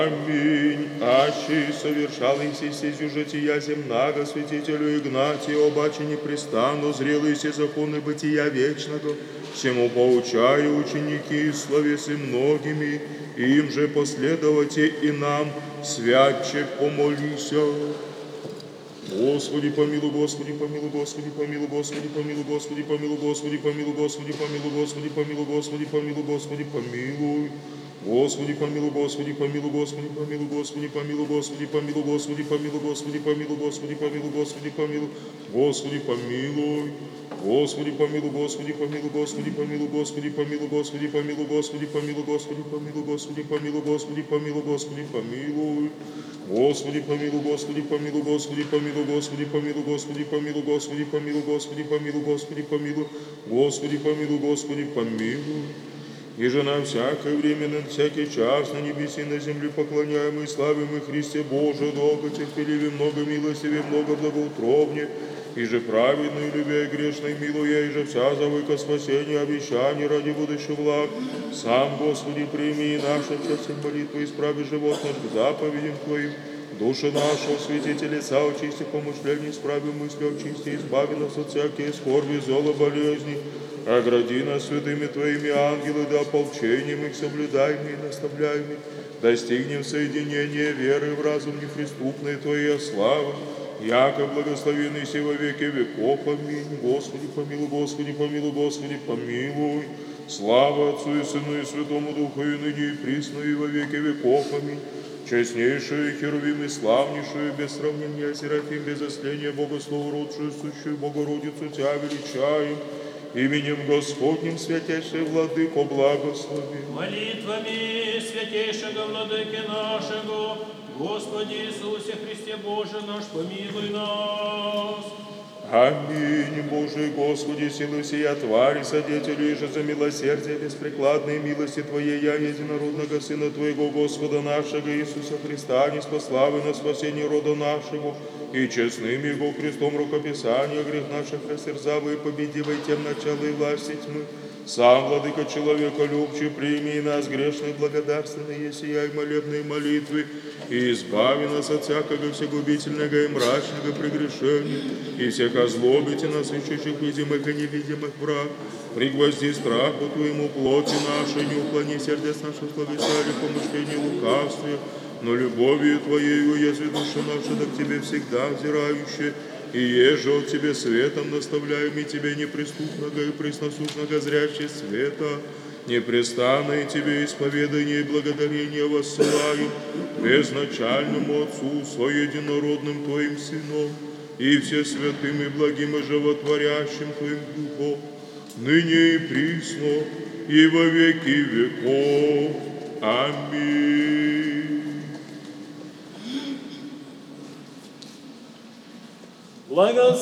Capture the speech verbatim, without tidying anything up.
Аминь. Аще совершалися сей жития земного святителю Игнатию, обаче непрестанно зрелые законы бытия вечного, всему поучаю ученики, словесы многими, им же последовайте и нам, святче помолися. Господи, помилуй, Господи, помилуй, Господи, помилуй, Господи, помилуй, Господи, помилуй, Господи, помилуй, Господи, помилуй, Господи, помилуй, Господи, помилуй, Господи, помилуй. Господи, помилуй, Господи, помилуй, Господи, помилуй, Господи, помилуй, Господи, помилуй, Господи, помилуй, Господи, помилуй, Господи, помилуй, Господи, помилуй, Господи, помилуй. Господи, помилуй, Господи, помилуй, Господи, помилуй, Господи, помилуй, Господи, помилуй, Господи, помилуй, Господи, помилуй, Господи, помилуй, Господи, помилуй, Господи, помилуй. Господи, помилуй, Господи, помилуй, Господи, помилуй, Господи, помилуй, Господи, помилуй, Господи, помилуй, Господи, помилуй, Господи, помилуй, Господи, помилуй, Господи, помилуй. И же на всякое время, на всякий час, на небесе и на земле поклоняемый, славимый Христе Боже, долго терпеливе, много милостиве, много благоутробне, и же праведный, любя и грешный, милуя, и же вся завыка спасения, обещаний ради будущих благ. Сам, Господи, прими и наша часть молитвы, исправи живот наш к заповедям Твоим. Душа наша, святите лица, очисти помышления, исправи мысли, очисти, избави нас от всякие скорби, зола, болезни. Огради нас святыми Твоими ангелы, да ополчением их соблюдаемыми и наставляемыми, достигнем соединения веры в разум неприступной Твоей славы, яко благословенный си во веки веков. Аминь. Господи, помилуй, Господи, помилуй, Господи, помилуй. Слава Отцу и Сыну и Святому Духу, и ныне и присно, и во веки веков. Аминь. Честнейшую Херувим и славнейшую, без сравнения Серафим, без осления, Богослову родшую, сущую Богородицу Тебя величаем. Именем Господним, святейший Владыко, благослови. Молитвами святейшего Владыки нашего, Господи Иисусе Христе Боже наш, помилуй нас. Аминь. Боже Господи, силу сия твари, содетелю и же за милосердие беспрекладной милости Твоей, я, единородного Сына Твоего, Господа нашего Иисуса Христа, не спаславы на спасение рода нашего, и честным Его крестом рукописания грех наших растерзавы, и победивай тем начало и власти тьмы. Сам, Владыка человека любче, прими и нас грешные благодарственные сия и молебные молитвы, и избави нас от всякого всегубительного и мрачного прегрешения, и всех озлобите нас, ищущих видимых и невидимых враг. Пригвозди страху Твоему плоти нашей, не уклони сердец наших словесали помышления лукавствия, но любовью Твоею язви душа наша, да к Тебе всегда взирающая, и еже от Тебе светом наставляемый Тебе неприступного и пресносущного зрящий света, непрестанное Тебе исповедание и благодарение воссылаю безначальному Отцу, Соединородным Твоим Сыном, и все святым и благим и животворящим Твоим Духом, ныне и присно, и во веки веков. Аминь. Благослови